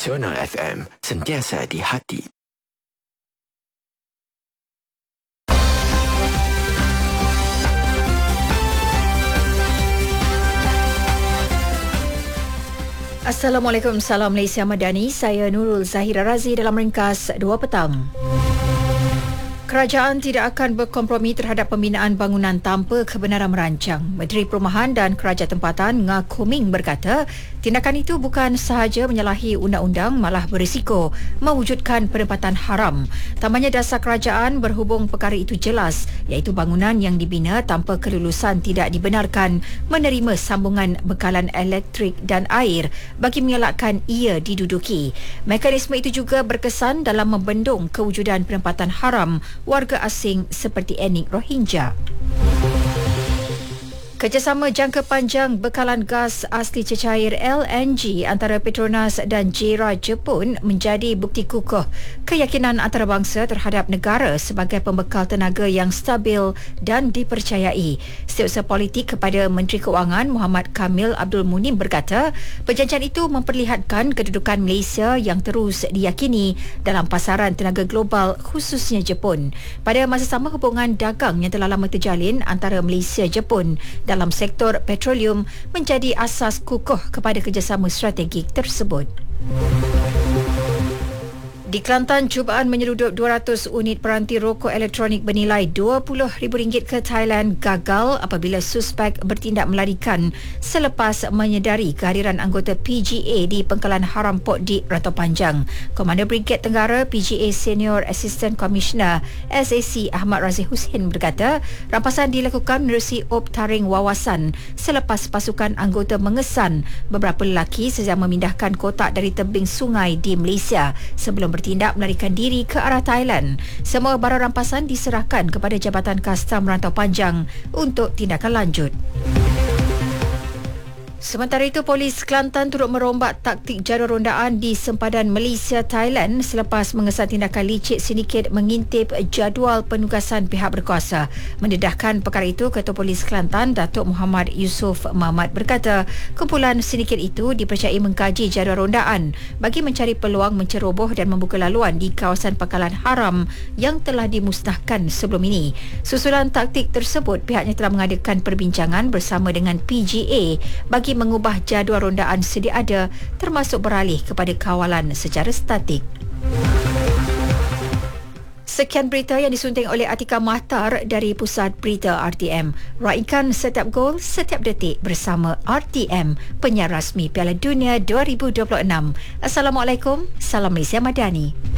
Nasional FM, sentiasa di hati. Assalamualaikum, salam Malaysia Madani. Saya Nurul Zahira Razi dalam ringkas 2 petang. Kerajaan tidak akan berkompromi terhadap pembinaan bangunan tanpa kebenaran merancang. Menteri Perumahan dan Kerajaan Tempatan Ngah Koming berkata, tindakan itu bukan sahaja menyalahi undang-undang, malah berisiko mewujudkan penempatan haram. Tambahnya, dasar kerajaan berhubung perkara itu jelas, iaitu bangunan yang dibina tanpa kelulusan tidak dibenarkan menerima sambungan bekalan elektrik dan air bagi mengelakkan ia diduduki. Mekanisme itu juga berkesan dalam membendung kewujudan penempatan haram warga asing seperti etnik Rohingya. Kerjasama jangka panjang bekalan gas asli cecair LNG antara Petronas dan JERA Jepun menjadi bukti kukuh keyakinan antarabangsa terhadap negara sebagai pembekal tenaga yang stabil dan dipercayai. Setiausaha politik kepada Menteri Keuangan Muhammad Kamil Abdul Munim berkata, perjanjian itu memperlihatkan kedudukan Malaysia yang terus diyakini dalam pasaran tenaga global khususnya Jepun. Pada masa sama, hubungan dagang yang telah lama terjalin antara Malaysia-Jepun dalam sektor petroleum menjadi asas kukuh kepada kerjasama strategik tersebut. Di Kelantan, cubaan menyelundup 200 unit peranti rokok elektronik bernilai RM20,000 ke Thailand gagal apabila suspek bertindak melarikan selepas menyedari kehadiran anggota PGA di Pengkalan Haram Port Dik, Rantau Panjang. Komander Brigade Tenggara PGA Senior Assistant Commissioner SAC Ahmad Razif Hussein berkata, rampasan dilakukan menerusi op taring wawasan selepas pasukan anggota mengesan beberapa lelaki sejak memindahkan kotak dari tebing sungai di Malaysia sebelum bertindak melarikan diri ke arah Thailand. Semua barang rampasan diserahkan kepada Jabatan Kastam Rantau Panjang untuk tindakan lanjut. Sementara itu, polis Kelantan turut merombak taktik jadual rondaan di sempadan Malaysia-Thailand selepas mengesan tindakan licik sindiket mengintip jadual penugasan pihak berkuasa. Mendedahkan perkara itu, Ketua Polis Kelantan Datuk Muhammad Yusof Mahmat berkata, kumpulan sindiket itu dipercayai mengkaji jadual rondaan bagi mencari peluang menceroboh dan membuka laluan di kawasan Pangkalan Haram yang telah dimusnahkan sebelum ini. Susulan taktik tersebut, pihaknya telah mengadakan perbincangan bersama dengan PGA bagi mengubah jadual rondaan sedia ada, termasuk beralih kepada kawalan secara statik. Sekian berita yang disunting oleh Atika Mahtar dari Pusat Berita RTM. Raikan setiap gol, setiap detik bersama RTM, penyiar rasmi Piala Dunia 2026. Assalamualaikum, salam Malaysia Madani.